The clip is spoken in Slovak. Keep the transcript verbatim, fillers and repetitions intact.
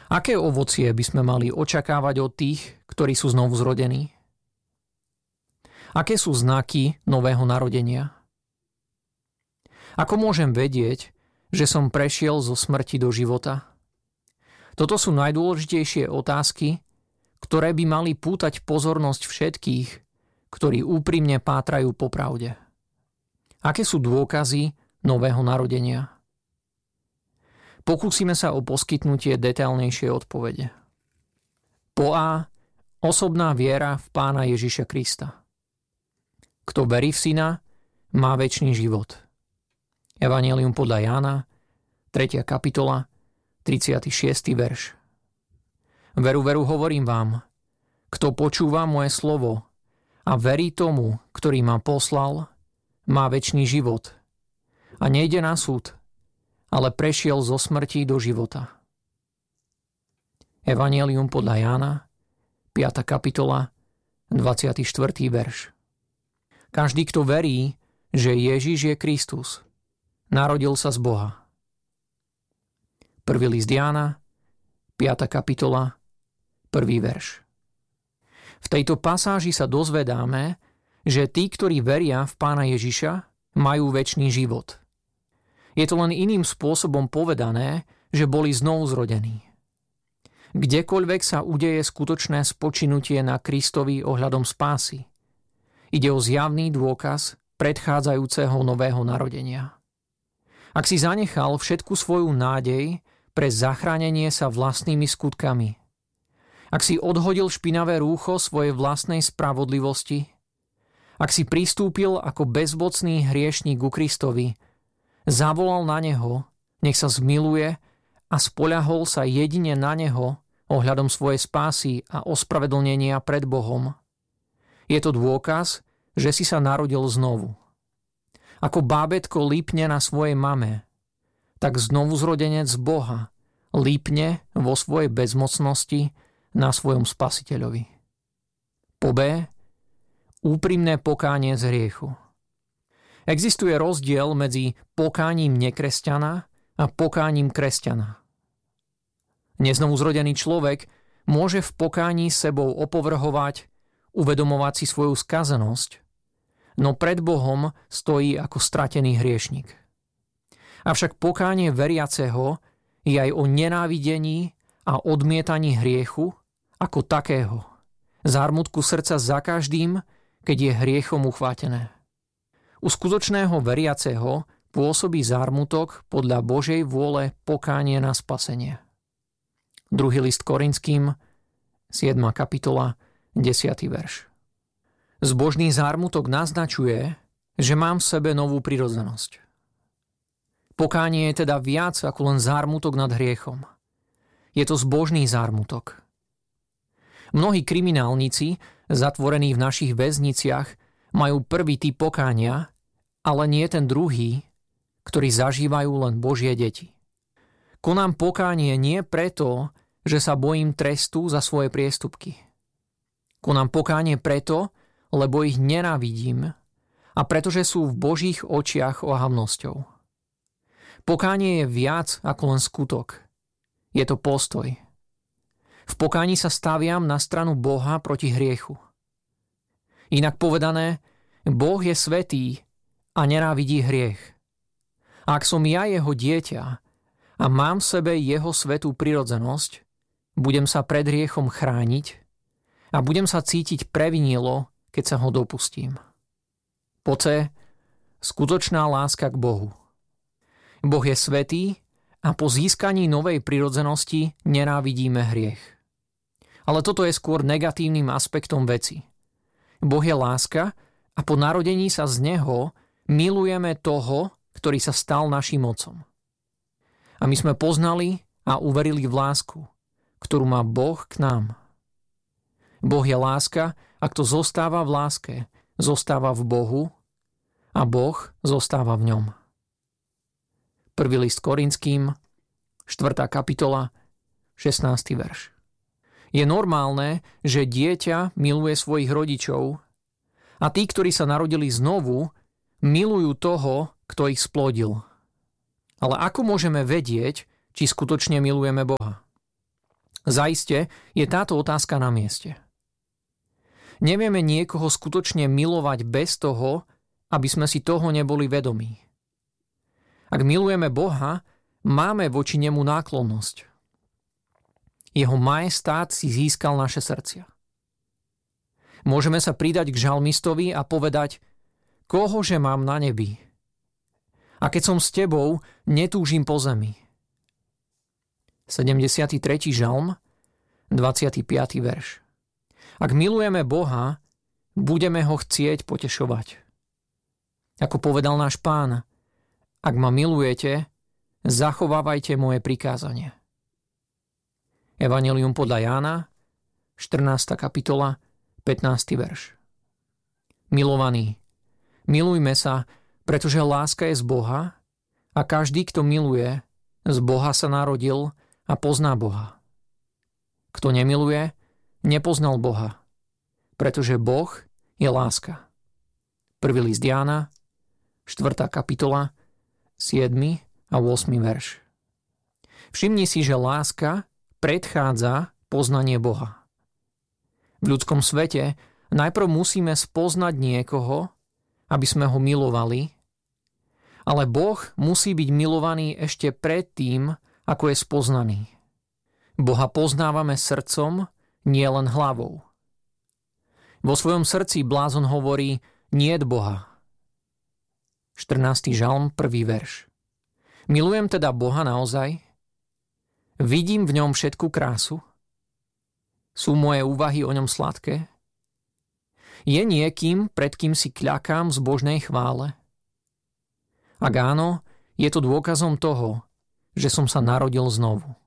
Aké ovocie by sme mali očakávať od tých, ktorí sú znovu zrodení? Aké sú znaky nového narodenia? Ako môžem vedieť, že som prešiel zo smrti do života? Toto sú najdôležitejšie otázky, ktoré by mali pútať pozornosť všetkých, ktorí úprimne pátrajú po pravde. Aké sú dôkazy nového narodenia? Pokúsime sa o poskytnutie detailnejšej odpovede. Po A. Osobná viera v Pána Ježiša Krista. Kto verí v Syna, má večný život. Evanjelium podľa Jána, tretia kapitola, tridsiaty šiesty verš. Veru, veru, hovorím vám, kto počúva moje slovo a verí tomu, ktorý ma poslal, má večný život a nejde na súd, ale prešiel zo smrti do života. Evanjelium podľa Jána, piata kapitola, dvadsiaty štvrtý verš. Každý, kto verí, že Ježiš je Kristus, narodil sa z Boha. Prvý list Jána, piata kapitola, prvý verš. V tejto pasáži sa dozvedáme, že tí, ktorí veria v Pána Ježiša, majú večný život. Je to len iným spôsobom povedané, že boli znovu zrodení. Kdekoľvek sa udeje skutočné spočinutie na Kristovi ohľadom spásy, ide o zjavný dôkaz predchádzajúceho nového narodenia. Ak si zanechal všetku svoju nádej pre zachránenie sa vlastnými skutkami, ak si odhodil špinavé rúcho svojej vlastnej spravodlivosti, ak si pristúpil ako bezmocný hriešnik ku Kristovi, zavolal na Neho, nech sa zmiluje a spoľahol sa jedine na Neho ohľadom svojej spásy a ospravedlnenia pred Bohom, je to dôkaz, že si sa narodil znovu. Ako bábätko lípne na svojej mame, tak znovuzrodenec z Boha lípne vo svojej bezmocnosti na svojom Spasiteľovi. Po B. Úprimné pokánie z hriechu. Existuje rozdiel medzi pokáním nekresťana a pokáním kresťana. Neznovuzrodený človek môže v pokání sebou opovrhovať, uvedomovať si svoju skazenosť, no pred Bohom stojí ako stratený hriešnik. Avšak pokánie veriaceho je aj o nenávidení a odmietaní hriechu ako takého, zármutku srdca za každým, keď je hriechom uchvátené. U skutočného veriaceho pôsobí zármutok podľa Božej vôle pokánie na spasenie. Druhý list Korinským, siedma kapitola, desiaty verš. Zbožný zármutok naznačuje, že mám v sebe novú prirodzenosť. Pokánie je teda viac ako len zármutok nad hriechom. Je to zbožný zármutok. Mnohí kriminálnici, zatvorení v našich väzniciach, majú prvý typ pokánia, ale nie ten druhý, ktorý zažívajú len Božie deti. Konám pokánie nie preto, že sa bojím trestu za svoje priestupky. Konám pokánie preto, lebo ich nenávidím a pretože sú v Božích očiach ohavnosťou. Pokánie je viac ako len skutok. Je to postoj. V pokáni sa staviam na stranu Boha proti hriechu. Inak povedané, Boh je svätý a nenávidí hriech. A ak som ja jeho dieťa a mám v sebe jeho svätú prirodzenosť, budem sa pred hriechom chrániť a budem sa cítiť previnilo, keď sa ho dopustím. Po C. Skutočná láska k Bohu. Boh je svätý a po získaní novej prirodzenosti nenávidíme hriech. Ale toto je skôr negatívnym aspektom veci. Boh je láska a po narodení sa z Neho milujeme toho, ktorý sa stal naším otcom. A my sme poznali a uverili v lásku, ktorú má Boh k nám. Boh je láska a kto zostáva v láske, zostáva v Bohu a Boh zostáva v ňom. Prvý list Korinským, štvrtá kapitola, šestnásty verš. Je normálne, že dieťa miluje svojich rodičov a tí, ktorí sa narodili znovu, milujú toho, kto ich splodil. Ale ako môžeme vedieť, či skutočne milujeme Boha? Zaiste je táto otázka na mieste. Nevieme niekoho skutočne milovať bez toho, aby sme si toho neboli vedomí. Ak milujeme Boha, máme voči nemu náklonnosť. Jeho majestát si získal naše srdcia. Môžeme sa pridať k žalmistovi a povedať: kohože mám na nebi? A keď som s tebou, netúžim po zemi. sedemdesiaty tretí žalm, dvadsiaty piaty verš. Ak milujeme Boha, budeme ho chcieť potešovať. Ako povedal náš Pán: ak ma milujete, zachovávajte moje prikázanie. Evanjelium podľa Jána, štrnásta kapitola, pätnásty verš. Milovaní, milujme sa, pretože láska je z Boha a každý, kto miluje, z Boha sa narodil a pozná Boha. Kto nemiluje, nepoznal Boha, pretože Boh je láska. Prvý list Jána, štvrtá kapitola, siedmy a ôsmy verš. Všimni si, že láska predchádza poznanie Boha. V ľudskom svete najprv musíme spoznať niekoho, aby sme ho milovali, ale Boh musí byť milovaný ešte predtým, ako je spoznaný. Boha poznávame srdcom, nie len hlavou. Vo svojom srdci blázon hovorí: niet Boha. štrnásty žalm, prvý verš. Milujem teda Boha naozaj? Vidím v ňom všetku krásu? Sú moje úvahy o ňom sladké? Je niekým, pred kým si kľakám v zbožnej chvále? Ak áno, je to dôkazom toho, že som sa narodil znovu.